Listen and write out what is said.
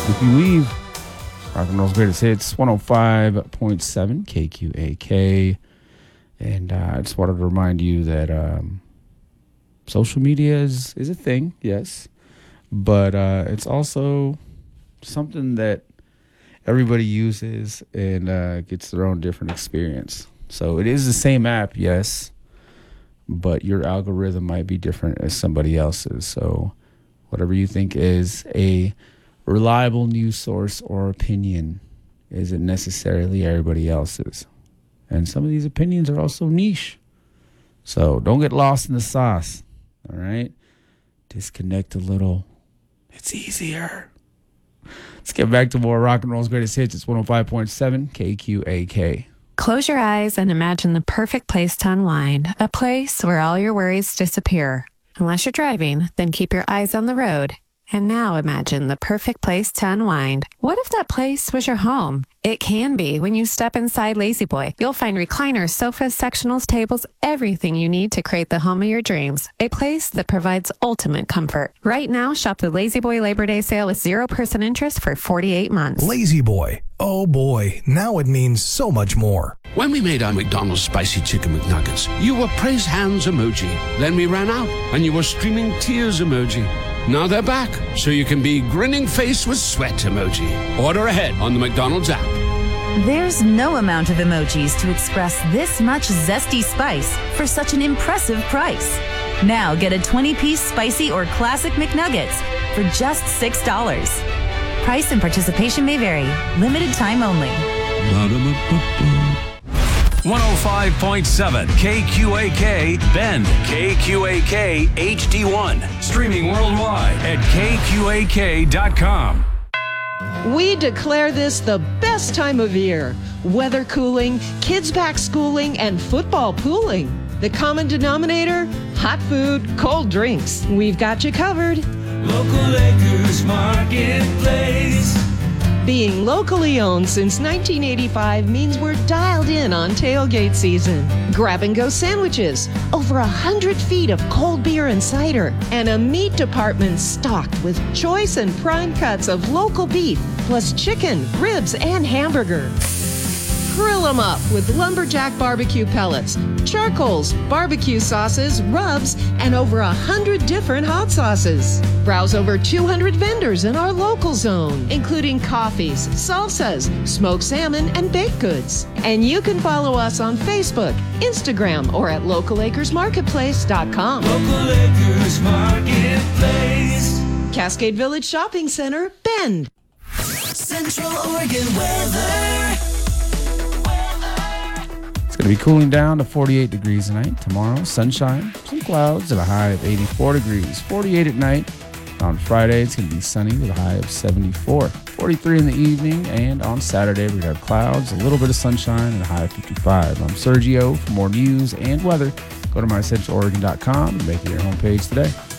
If you leave, rock and roll's greatest hits, 105.7 KQAK. And I just wanted to remind you that social media is a thing, yes. But it's also something that everybody uses and gets their own different experience. So it is the same app, yes, but your algorithm might be different as somebody else's. So whatever you think is a reliable news source or opinion isn't necessarily everybody else's. And some of these opinions are also niche. So don't get lost in the sauce, all right? Disconnect a little. It's easier. Let's get back to more rock and roll's greatest hits. It's 105.7 KQAK. Close your eyes and imagine the perfect place to unwind, a place where all your worries disappear. Unless you're driving, then keep your eyes on the road. And now imagine the perfect place to unwind. What if that place was your home? It can be when you step inside La-Z-Boy. You'll find recliners, sofas, sectionals, tables, everything you need to create the home of your dreams. A place that provides ultimate comfort. Right now, shop the La-Z-Boy Labor Day sale with 0% interest for 48 months. La-Z-Boy. Oh boy, now it means so much more. When we made our McDonald's Spicy Chicken McNuggets, you were praise hands emoji. Then we ran out, and you were streaming tears emoji. Now they're back, so you can be grinning face with sweat emoji. Order ahead on the McDonald's app. There's no amount of emojis to express this much zesty spice for such an impressive price. Now get a 20-piece spicy or classic McNuggets for just $6. Price and participation may vary. Limited time only. 105.7 KQAK Bend, KQAK HD1. Streaming worldwide at KQAK.com. We declare this the best time of year. Weather cooling, kids back schooling, and football pooling. The common denominator? Hot food, cold drinks. We've got you covered. Local Acres Marketplace. Being locally owned since 1985 means we're dialed in on tailgate season. Grab-and-go sandwiches, over 100 feet of cold beer and cider, and a meat department stocked with choice and prime cuts of local beef, plus chicken, ribs, and hamburger. Grill them up with lumberjack barbecue pellets, charcoals, barbecue sauces, rubs, and over 100 different hot sauces. Browse over 200 vendors in our local zone, including coffees, salsas, smoked salmon, and baked goods. And you can follow us on Facebook, Instagram, or at localacresmarketplace.com. Local Acres Marketplace. Cascade Village Shopping Center, Bend. Central Oregon weather. It's going to be cooling down to 48 degrees tonight. Tomorrow, sunshine, some clouds at a high of 84 degrees. 48 at night. On Friday, it's going to be sunny with a high of 74. 43 in the evening. And on Saturday, we have clouds, a little bit of sunshine, and a high of 55. I'm Sergio. For more news and weather, go to mycentraloregon.com and make it your homepage today.